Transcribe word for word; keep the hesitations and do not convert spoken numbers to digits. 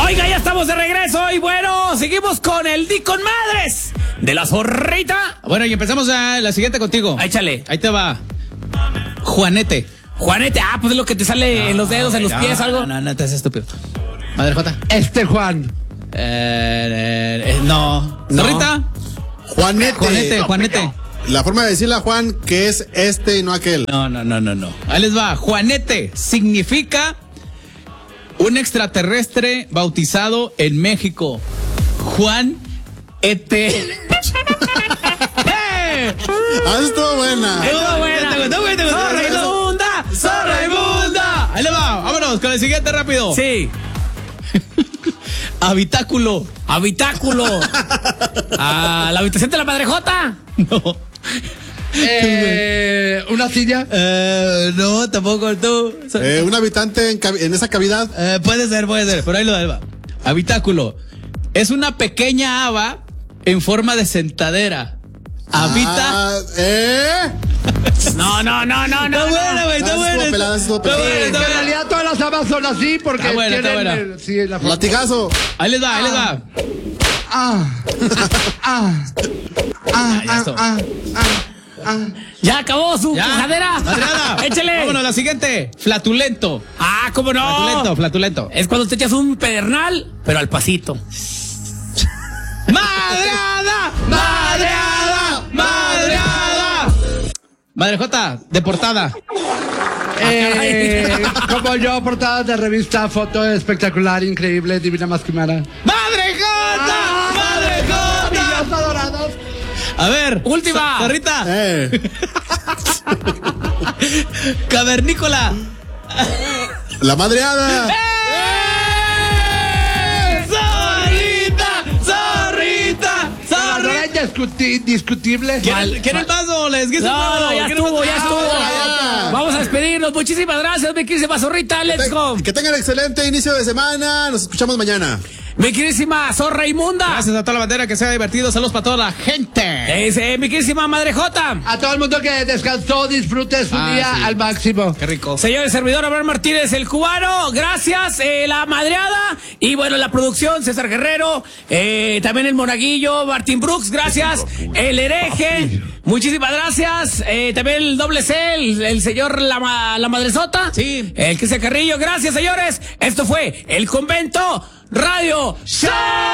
Oiga, ya estamos de regreso y bueno, seguimos con el Di con Madres de la Zorrita. Bueno, y empezamos a la siguiente contigo. Échale. Ahí te va. Juanete. Juanete, ah, pues es lo que te sale no, en los dedos, en los no, pies, algo. No, no, no, te haces estúpido. Madre Jota. Este Juan. Eh, eh, no. No. ¿Zorrita? Juanete. Juanete, Juanete. La forma de decirle a Juan que es este y no aquel. No, no, no, no, no. Ahí les va. Juanete significa un extraterrestre bautizado en México. Juan Ete. ¡Eh! Ah, estuvo buena. Estuvo buena. ¿Te gustó, güey? ¿Te gustó? ¡Zorra inmunda! ¡Zorra inmunda! Ahí le va. Vámonos con el siguiente rápido. Sí. Habitáculo. Habitáculo. Ah, la habitación de la Madre Jota. No. Eh, ¿Una silla? Eh, no, tampoco tú. Eh, un habitante en, cavi- en esa cavidad. Eh, puede ser, puede ser. Por ahí lo va. Habitáculo. Es una pequeña haba en forma de sentadera. Habita. Ah, ¿Eh? No, no, no, no, no. Está buena, güey, está Ah, buena. estuvo pelada, estuvo pelada. Está buena, está En buena. realidad todas las habas son así porque Está buena, está tienen buena. el- sí, la forma. Latigazo. Ahí les va, ahí les va. Ah, ah, ah, ya estuvo. ah, ah, ah. Ya acabó su Ya. cojadera. Madreada. Échale. Vámonos, la siguiente. Flatulento. Ah, ¿cómo no? Flatulento, flatulento. Es cuando te echas un pedernal, pero al pasito. ¡Madreada! ¡Madreada! ¡Madreada! Madre Jota, deportada. Eh, como yo, portada de revista, foto espectacular, increíble, divina más que humana. ¡Madre Jota! ¡Madre Jota! Niños adorados. A ver. Última. Zorrita. Eh. Cavernícola. La madreada. ¡Eh! ¡Zorrita! ¡Zorrita! La ¡Zorrita! es indiscuti- indiscutible. ¿Quieren, ¿quieren más o les guiso? No, no, ya estuvo, ya estuvo. ya. Vamos a despedirnos. Muchísimas gracias, mi querísima Zorrita. Let's go. Que tengan excelente inicio de semana. Nos escuchamos mañana. Mi querísima Zorra Inmunda. Gracias a toda la bandera, que sea divertido. Saludos para toda la gente. Es, eh, mi querísima Madre Jota. A todo el mundo que descansó, disfrute su Ah, día sí. al máximo. Qué rico. Señor el servidor Abraham Martínez, el cubano, gracias, eh, la madreada, y bueno, la producción, César Guerrero, eh, también el monaguillo, Martín Brooks, gracias, el hereje, muchísimas gracias, eh, también el doble C, el, el señor la, ma- la madresota, Sí. el que se Carrillo, gracias señores, esto fue El Convento Radio Show.